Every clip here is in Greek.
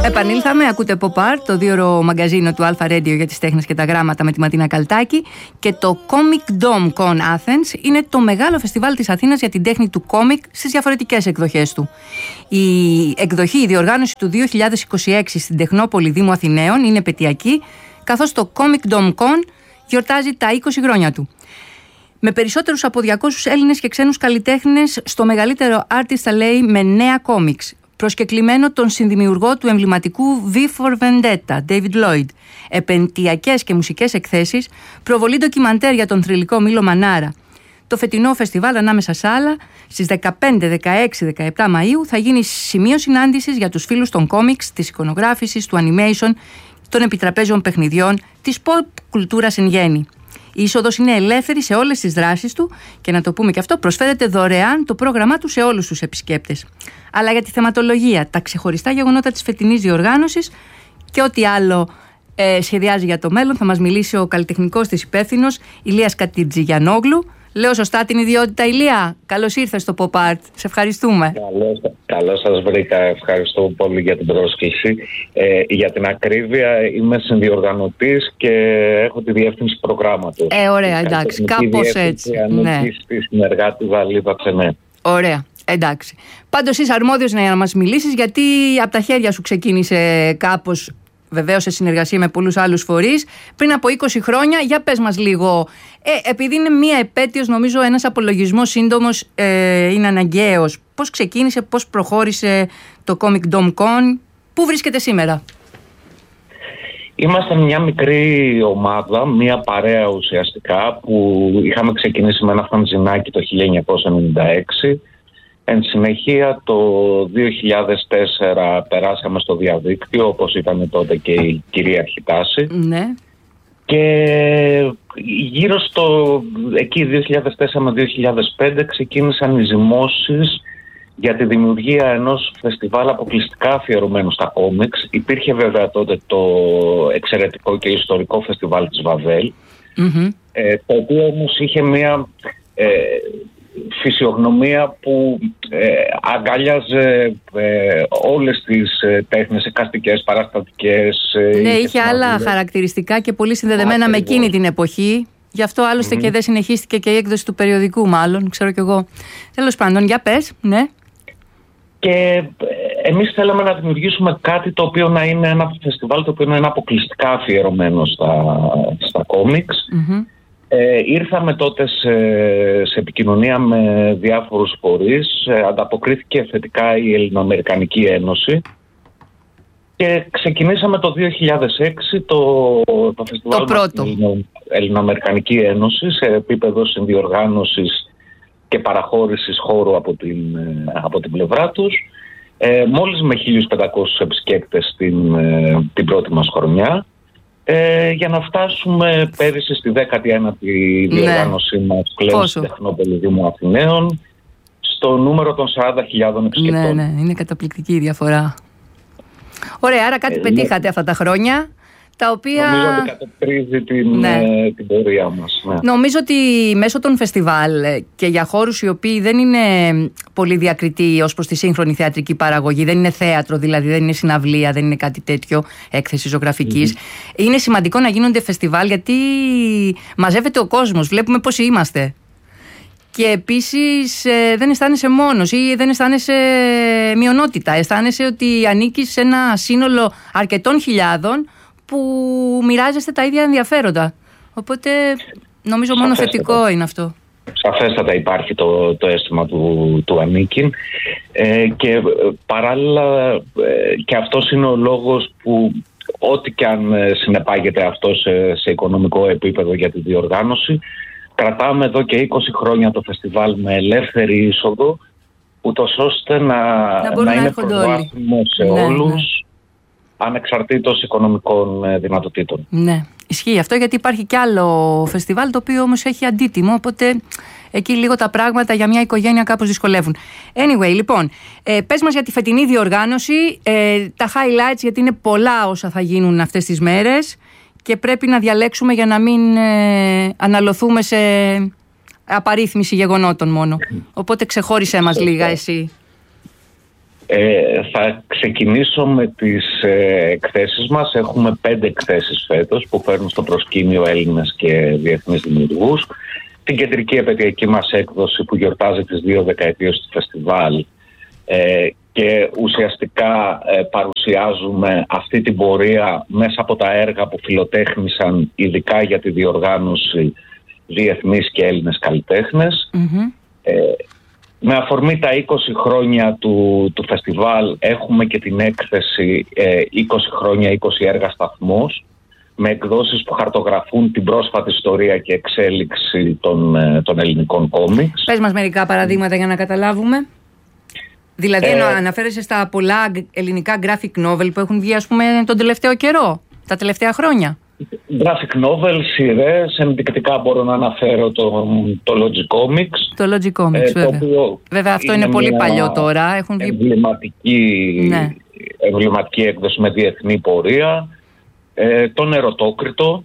Επανήλθαμε, ακούτε Pop Art, το 2ωρο μαγκαζίνο του Alpha Radio για τις τέχνες και τα γράμματα με τη Ματίνα Καλτάκη. Και το Comic Dome Con Athens είναι το μεγάλο φεστιβάλ της Αθήνας για την τέχνη του κόμικ στις διαφορετικές εκδοχές του. Η εκδοχή, η διοργάνωση του 2026 στην Τεχνόπολη Δήμου Αθηναίων είναι επετειακή, καθώς το Comic Dome Con γιορτάζει τα 20 χρόνια του. Με περισσότερους από 200 Έλληνες και ξένους καλλιτέχνες στο μεγαλύτερο Artist Alley με νέα κόμιξ. Προσκεκλημένο τον συνδημιουργό του εμβληματικού V for Vendetta, David Lloyd. Επεντιακές και μουσικές εκθέσεις, προβολή ντοκιμαντέρ για τον θρυλικό Μήλο Μανάρα. Το φετινό φεστιβάλ ανάμεσα σ' άλλα, στις 15, 16, 17 Μαΐου θα γίνει σημείο συνάντησης για τους φίλους των κόμιξ, της εικονογράφησης, του animation, των επιτραπέζιων παιχνιδιών, της pop κουλτούρας εν γέννη. Η είσοδος είναι ελεύθερη σε όλες τις δράσεις του και να το πούμε και αυτό, προσφέρεται δωρεάν το πρόγραμμά του σε όλους τους επισκέπτες. Αλλά για τη θεματολογία, τα ξεχωριστά γεγονότα της φετινής διοργάνωσης και ό,τι άλλο σχεδιάζει για το μέλλον θα μας μιλήσει ο καλλιτεχνικός της υπεύθυνος Ηλίας Κατιτζηγιανόγλου. Λέω σωστά την ιδιότητα, Ηλία? Καλώς ήρθες στο Pop Art. Σε ευχαριστούμε. Καλώς σας βρήκα. Ευχαριστώ πολύ για την πρόσκληση. Για την ακρίβεια, είμαι συνδιοργανωτής και έχω τη διεύθυνση προγράμματος. Ωραία, εντάξει. Κάπως έτσι. Ναι. Στη συνεργάτη Βαλίδα Ξενέ. Ωραία. Εντάξει. Πάντως είσαι αρμόδιος να μας μιλήσεις, γιατί από τα χέρια σου ξεκίνησε κάπως, βεβαίως σε συνεργασία με πολλούς άλλους φορείς, πριν από 20 χρόνια. Για πες μας λίγο, επειδή είναι μία επέτειος, νομίζω ένας απολογισμός σύντομος είναι αναγκαίος. Πώς ξεκίνησε, πώς προχώρησε το Comic Dome Con, πού βρίσκεται σήμερα? Είμαστε μια μικρή ομάδα, μια παρέα ουσιαστικά, που είχαμε ξεκινήσει με ένα φανζινάκι το 1996. Εν συνεχεία το 2004 περάσαμε στο διαδίκτυο, όπως ήταν τότε και η κυρίαρχη τάση. Ναι. Και γύρω στο εκεί 2004 με 2005 ξεκίνησαν οι ζυμώσεις για τη δημιουργία ενός φεστιβάλ αποκλειστικά αφιερωμένου στα κόμιξ. Υπήρχε βέβαια τότε το εξαιρετικό και ιστορικό φεστιβάλ της Βαβέλ, το οποίο όμως είχε μια φυσιογνωμία που αγκάλιαζε όλες τις τέχνες, εικαστικές, παραστατικές. Ναι, είχε άλλα χαρακτηριστικά και πολύ συνδεδεμένα με εκείνη την εποχή. Γι' αυτό άλλωστε και δεν συνεχίστηκε και η έκδοση του περιοδικού, μάλλον, ξέρω κι εγώ. Τέλος πάντων, για πες, ναι. Και εμείς θέλαμε να δημιουργήσουμε κάτι το οποίο να είναι ένα φεστιβάλ το οποίο να είναι αποκλειστικά αφιερωμένο στα κόμιξ. Ήρθαμε τότε σε επικοινωνία με διάφορους φορείς. Ανταποκρίθηκε θετικά η Ελληνοαμερικανική Ένωση και ξεκινήσαμε το 2006 το φεστιβάλ με την Ελληνοαμερικανική Ένωση σε επίπεδο συνδιοργάνωσης και παραχώρησης χώρου από την πλευρά τους, μόλις με 1.500 επισκέπτες την πρώτη μας χρονιά. Για να φτάσουμε πέρυσι στη 19η διοργάνωσή μας πλέον στην Τεχνόπολη Δήμου Αθηναίων στο νούμερο των 40.000 επισκεπτών. Ναι, είναι καταπληκτική η διαφορά. Ωραία, άρα κάτι πετύχατε αυτά τα χρόνια, τα οποία... Νομίζω ότι κατοπτρίζει την πορεία μας. Ναι. Νομίζω ότι μέσω των φεστιβάλ και για χώρους οι οποίοι δεν είναι πολύ διακριτοί ως προς τη σύγχρονη θεατρική παραγωγή, δεν είναι θέατρο δηλαδή, δεν είναι συναυλία, δεν είναι κάτι τέτοιο, έκθεση ζωγραφικής, είναι σημαντικό να γίνονται φεστιβάλ, γιατί μαζεύεται ο κόσμος, βλέπουμε πόσοι είμαστε. Και επίσης δεν αισθάνεσαι μόνος ή δεν αισθάνεσαι μειονότητα, αισθάνεσαι ότι ανήκεις σε ένα σύνολο αρκετών χιλιάδων που μοιράζεστε τα ίδια ενδιαφέροντα. Οπότε νομίζω μόνο θετικό είναι αυτό. Σαφέστατα υπάρχει το αίσθημα του ανήκειν και παράλληλα και αυτός είναι ο λόγος που ό,τι και αν συνεπάγεται αυτό σε οικονομικό επίπεδο για τη διοργάνωση, κρατάμε εδώ και 20 χρόνια το φεστιβάλ με ελεύθερη είσοδο, ούτως ώστε να είναι προσβάσιμο σε όλους, ανεξαρτήτως οικονομικών δυνατοτήτων. Ναι, ισχύει αυτό, γιατί υπάρχει κι άλλο φεστιβάλ το οποίο όμως έχει αντίτιμο, οπότε εκεί λίγο τα πράγματα για μια οικογένεια κάπως δυσκολεύουν. Anyway, λοιπόν, πες μας για τη φετινή διοργάνωση, τα highlights, γιατί είναι πολλά όσα θα γίνουν αυτές τις μέρες και πρέπει να διαλέξουμε για να μην αναλωθούμε σε απαρίθμηση γεγονότων μόνο. Οπότε ξεχώρισέ μας λίγα εσύ. Θα ξεκινήσω με τις εκθέσεις μας. Έχουμε 5 εκθέσεις φέτος που φέρνουν στο προσκήνιο Έλληνες και διεθνείς δημιουργούς. Την κεντρική επαιτειακή μας έκδοση που γιορτάζει τις 2 δεκαετίες του φεστιβάλ και ουσιαστικά παρουσιάζουμε αυτή την πορεία μέσα από τα έργα που φιλοτέχνησαν ειδικά για τη διοργάνωση διεθνείς και Έλληνες καλλιτέχνες. Με αφορμή τα 20 χρόνια του φεστιβάλ έχουμε και την έκθεση 20 χρόνια, 20 έργα σταθμός, με εκδόσεις που χαρτογραφούν την πρόσφατη ιστορία και εξέλιξη των ελληνικών κόμιξ. Πες μας μερικά παραδείγματα για να καταλάβουμε. Δηλαδή αναφέρεσαι στα πολλά ελληνικά graphic novel που έχουν βγει, ας πούμε, τον τελευταίο καιρό, τα τελευταία χρόνια. Graphic novel, σειρές, ενδεικτικά μπορώ να αναφέρω το Logic Comics. Το Logic Comics, βέβαια. Βέβαια αυτό είναι πολύ παλιό τώρα. Έχουν βγει εμβληματική έκδοση με διεθνή πορεία. Τον Ερωτόκριτο,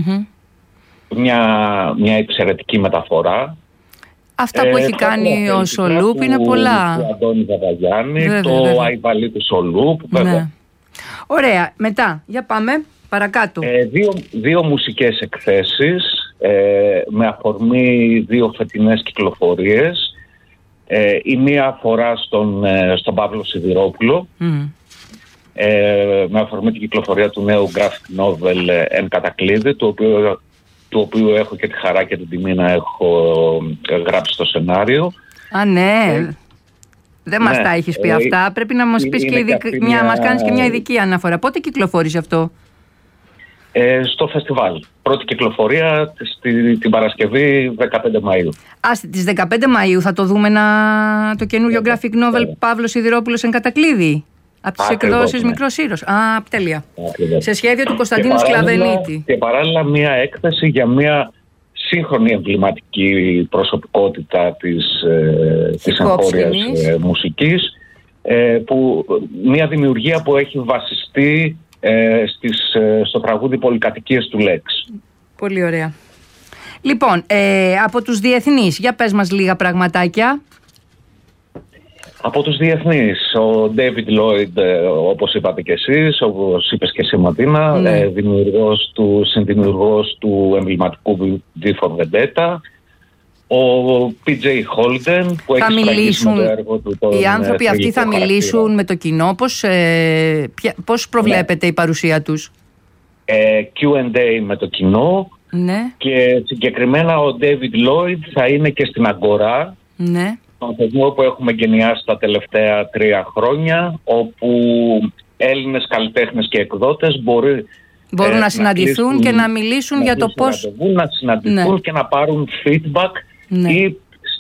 μια εξαιρετική μεταφορά. Αυτά που έχει κάνει ο Σολούπ είναι πολλά. Του Αντώνη Βαβαγιάννη, το Αϊβαλί του Σολούπ. Ναι. Ωραία, μετά, για πάμε παρακάτω. 2 μουσικές εκθέσεις με αφορμή 2 φετινές κυκλοφορίες. Η μία αφορά στον Παύλο Σιδηρόπουλο, με αφορμή την κυκλοφορία του νέου graphic novel «Εν κατακλείδη», του οποίου έχω και τη χαρά και την τιμή να έχω γράψει το σενάριο. Α, ναι. Δεν μας τα έχεις πει αυτά. Πρέπει να μας πεις και μας κάνεις και μια ειδική αναφορά. Πότε κυκλοφόρησε αυτό? Στο φεστιβάλ. Πρώτη κυκλοφορία την Παρασκευή 15 Μαΐου. Τις 15 Μαΐου θα το δούμε το καινούριο graphic novel Παύλος Σιδηρόπουλος «Εν κατακλείδη». Από τις εκδόσεις Μικρός Ήρος. Τέλεια. Σε σχέδιο του Κωνσταντίνου Σκλαβενίτη. Και παράλληλα μια έκθεση για μια σύγχρονη εμβληματική προσωπικότητα της εγχώριας μουσικής. Μια δημιουργία που έχει βασιστεί στο τραγούδι «Πολυκατοικίες» του Λέξ. Πολύ ωραία. Λοιπόν, από τους διεθνείς, για πες μας λίγα πραγματάκια. Από τους διεθνείς, ο David Lloyd, όπως είπατε και εσείς, όπως είπες και εσύ Ματίνα, συνδημιουργός του εμβληματικού V for Vendetta, ο PJ Holden που έχει σφραγίσει με το έργο του. Οι άνθρωποι αυτοί θα μιλήσουν με το κοινό, πώς προβλέπετε η παρουσία τους? Q&A με το κοινό, και συγκεκριμένα ο David Lloyd θα είναι και στην Αγκορά. Ναι. Τον θεσμό που έχουμε γενιάσει τα τελευταία 3 χρόνια, όπου Έλληνες καλλιτέχνες και εκδότες μπορούν να συναντηθούν και να μιλήσουν για το πώς... Να συναντηθούν και να πάρουν feedback ή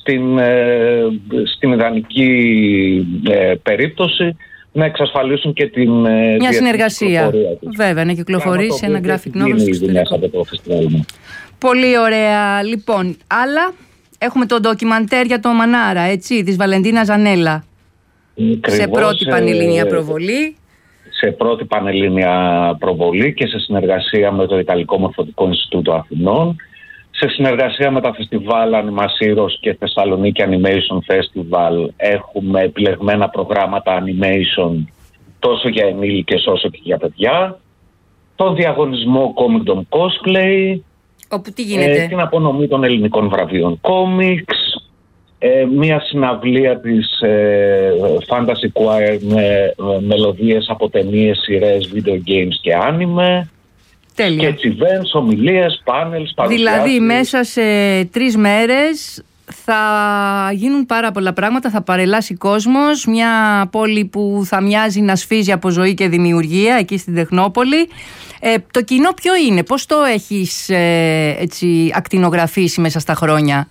στην ιδανική περίπτωση να εξασφαλίσουν και μια συνεργασία. Βέβαια, να κυκλοφορήσει ένα graphic novel στο εξωτερικό. Πολύ ωραία. Λοιπόν, άλλα... Έχουμε το ντοκιμαντέρ για το Μανάρα, έτσι, της Βαλεντίνα Ζανέλα. Σε πρώτη πανελλήνια προβολή. Σε πρώτη πανελλήνια προβολή και σε συνεργασία με το Ιταλικό Μορφωτικό Ινστιτούτο Αθηνών. Σε συνεργασία με τα φεστιβάλ Animasiros και Θεσσαλονίκη Animation Festival έχουμε επιλεγμένα προγράμματα animation τόσο για ενήλικες όσο και για παιδιά. Τον διαγωνισμό Comic Dome Cosplay. Όπου τι γίνεται? Την απονομή των ελληνικών βραβείων κόμιξ, μια συναυλία της Fantasy Choir με μελωδίες από ταινίες, σειρές, video games και άνιμε. Τέλεια. Και events, ομιλίες, πάνελς, παρουσιάσεις. Δηλαδή μέσα σε 3 μέρες θα γίνουν πάρα πολλά πράγματα, θα παρελάσει κόσμος, μια πόλη που θα μοιάζει να σφίζει από ζωή και δημιουργία εκεί στην Τεχνόπολη. Το κοινό ποιο είναι, πώς το έχεις ακτινογραφήσει μέσα στα χρόνια?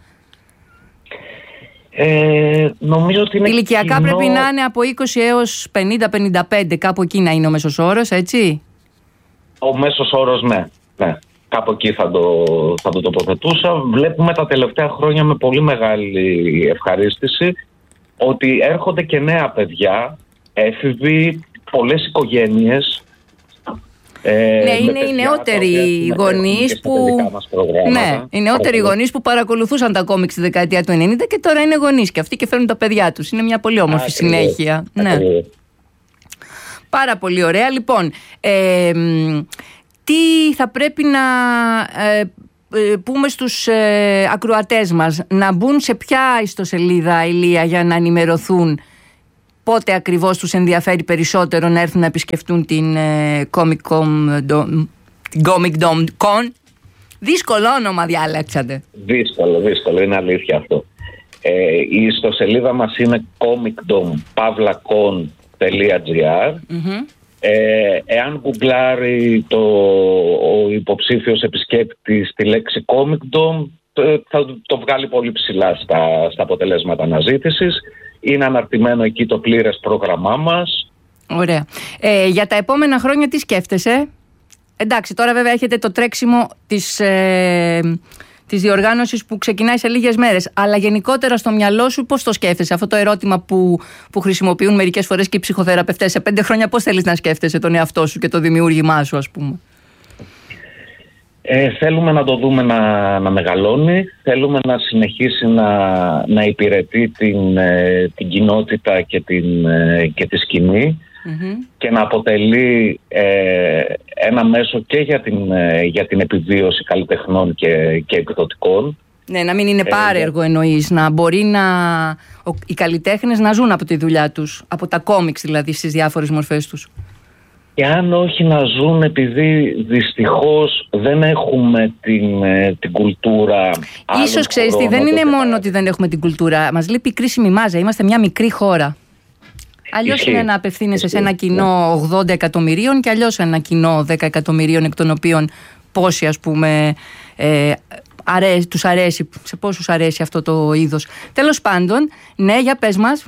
Νομίζω ότι είναι ηλικιακά κοινό... πρέπει να είναι από 20 έως 50-55, κάπου εκεί να είναι ο μέσος όρος, έτσι? Ο μέσος όρος, ναι. Κάπου εκεί θα το τοποθετούσα. Βλέπουμε τα τελευταία χρόνια με πολύ μεγάλη ευχαρίστηση ότι έρχονται και νέα παιδιά, έφηβοι, πολλές οικογένειες Ναι, είναι οι νεότεροι γονείς που. Ναι, οι νεότεροι γονείς που παρακολουθούσαν τα κόμικς στη δεκαετία του 90 και τώρα είναι γονείς και αυτοί και φέρνουν τα παιδιά τους. Είναι μια πολύ όμορφη συνέχεια. Ναι. Πάρα πολύ ωραία. Λοιπόν, τι θα πρέπει να πούμε στους ακροατές μας? Να μπουν σε ποια ιστοσελίδα, Ηλία, για να ενημερωθούν πότε ακριβώς τους ενδιαφέρει περισσότερο να έρθουν να επισκεφτούν την Comic Dome Con? Δύσκολο όνομα διάλεξατε. Δύσκολο, είναι αλήθεια αυτό. Η ιστοσελίδα μας είναι comicdome.con.gr. Εάν γκουγκλάρει ο υποψήφιος επισκέπτης τη λέξη Comic Dome, θα το βγάλει πολύ ψηλά στα αποτελέσματα αναζήτησης. Είναι αναρτημένο εκεί το πλήρες πρόγραμμά μας. Ωραία. Για τα επόμενα χρόνια τι σκέφτεσαι? Εντάξει, τώρα βέβαια έχετε το τρέξιμο της διοργάνωσης που ξεκινάει σε λίγες μέρες. Αλλά γενικότερα στο μυαλό σου πώς το σκέφτεσαι? Αυτό το ερώτημα που χρησιμοποιούν μερικές φορές και οι ψυχοθεραπευτές. Σε 5 χρόνια πώς θέλεις να σκέφτεσαι τον εαυτό σου και το δημιούργημά σου, ας πούμε? Θέλουμε να το δούμε να μεγαλώνει. Θέλουμε να συνεχίσει να υπηρετεί την κοινότητα και τη σκηνή. Και να αποτελεί ένα μέσο και για την επιβίωση καλλιτεχνών και εκδοτικών. Ναι, να μην είναι πάρεργο εννοείς, να μπορεί οι καλλιτέχνες να ζουν από τη δουλειά τους, από τα κόμιξ δηλαδή στις διάφορες μορφές τους. Και αν όχι να ζουν, επειδή δυστυχώς δεν έχουμε την κουλτούρα. Ίσως ξέρεις τι, δεν είναι μόνο ότι δεν έχουμε την κουλτούρα, μας λείπει η κρίσιμη μάζα, είμαστε μια μικρή χώρα. Αλλιώς είναι να απευθύνεσαι σε ένα κοινό 80 εκατομμυρίων και αλλιώς ένα κοινό 10 εκατομμυρίων, εκ των οποίων πόσοι, ας πούμε, τους αρέσει, σε πόσους αρέσει αυτό το είδος. Τέλος πάντων, ναι, για πες μας.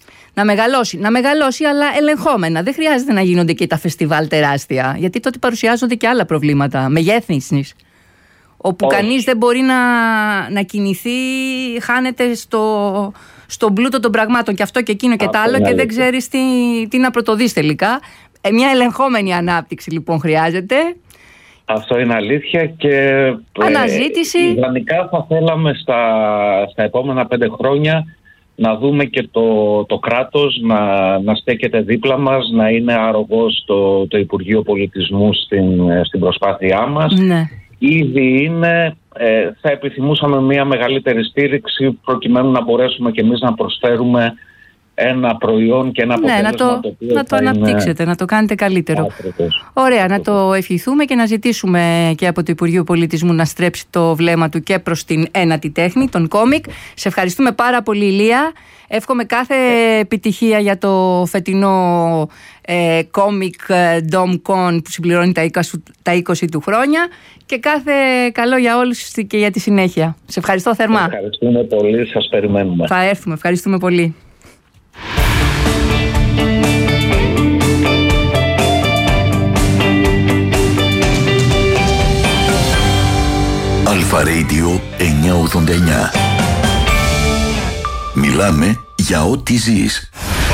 Να μεγαλώσει, αλλά ελεγχόμενα. Δεν χρειάζεται να γίνονται και τα φεστιβάλ τεράστια, γιατί τότε παρουσιάζονται και άλλα προβλήματα μεγέθυνσης, όπου κανείς δεν μπορεί να κινηθεί, χάνεται στον πλούτο των πραγμάτων και αυτό και εκείνο και τα άλλο και δεν ξέρεις τι να πρωτοδείς τελικά. Μια ελεγχόμενη ανάπτυξη λοιπόν χρειάζεται. Αυτό είναι αλήθεια και αναζήτηση. Ιδανικά θα θέλαμε στα επόμενα 5 χρόνια να δούμε και το κράτος να στέκεται δίπλα μας, να είναι αρρωγός το Υπουργείο Πολιτισμού στην προσπάθειά μας. Ναι. Ήδη είναι, θα επιθυμούσαμε μια μεγαλύτερη στήριξη προκειμένου να μπορέσουμε και εμείς να προσφέρουμε ένα προϊόν και ένα αποτέλεσμα να το αναπτύξετε, να το κάνετε καλύτερο. Ωραία, να το ευχηθούμε και να ζητήσουμε και από το Υπουργείο Πολιτισμού να στρέψει το βλέμμα του και προς την ένατη τέχνη, τον κόμικ. Σε ευχαριστούμε πάρα πολύ, Ηλία. Εύχομαι κάθε επιτυχία για το φετινό Comic Dome Con που συμπληρώνει τα 20 του χρόνια και κάθε καλό για όλους και για τη συνέχεια. Σε ευχαριστώ θερμά. Ευχαριστούμε πολύ, σας περιμένουμε. Θα έρθουμε, ευχαριστούμε πολύ. Αλφα Radio 989. Μιλάμε για ό,τι ζεις.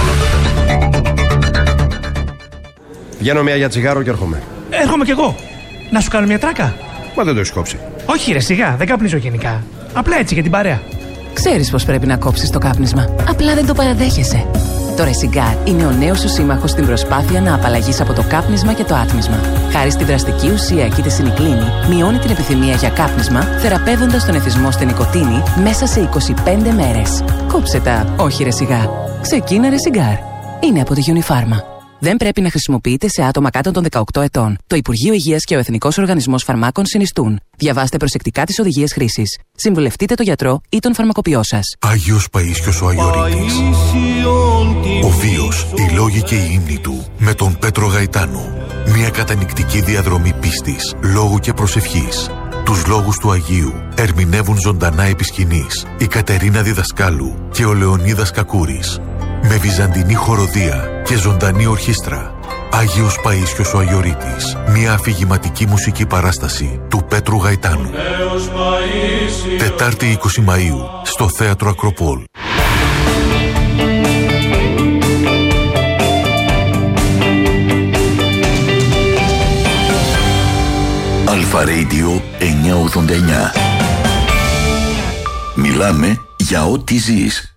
Βγαίνω μια για τσιγάρο και έρχομαι. Έρχομαι κι εγώ. Να σου κάνω μια τράκα. Μα δεν το έχεις κόψει. Όχι ρε, σιγά, δεν καπνίζω γενικά. Απλά έτσι για την παρέα. Ξέρεις πως πρέπει να κόψεις το κάπνισμα. Απλά δεν το παραδέχεσαι. Τώρα η Cigar είναι ο νέος σου σύμμαχος στην προσπάθεια να απαλλαγείς από το κάπνισμα και το άτμισμα. Χάρη στη δραστική ουσία κητεσινικλίνη, μειώνει την επιθυμία για κάπνισμα, θεραπεύοντας τον εθισμό στην νοικοτήνη μέσα σε 25 μέρες. Κόψε τα, όχι ρε Cigar. Ξεκίνα ρε Cigar. Είναι από τη Unifarma. Δεν πρέπει να χρησιμοποιείται σε άτομα κάτω των 18 ετών. Το Υπουργείο Υγείας και ο Εθνικός Οργανισμός Φαρμάκων συνιστούν. Διαβάστε προσεκτικά τις οδηγίες χρήσης. Συμβουλευτείτε τον γιατρό ή τον φαρμακοποιό σας. Άγιος Παΐσιος ο Αγιορείτης. Ο βίος, οι λόγοι και οι ύμνοι του με τον Πέτρο Γαϊτάνο. Μια κατανυκτική διαδρομή πίστης, λόγου και προσευχής. Τους λόγους του Αγίου ερμηνεύουν ζωντανά επί σκηνής η Κατερίνα Διδασκάλου και ο Λεωνίδας Κακούρης. Με βυζαντινή χοροδία και ζωντανή ορχήστρα. Άγιος Παΐσιος ο Αγιορείτης. Μια αφηγηματική μουσική παράσταση του Πέτρου Γαϊτάνου. Τετάρτη 20 Μαΐου στο Θέατρο Ακροπόλ. Radio 989. Μιλάμε για ό,τι ζεις.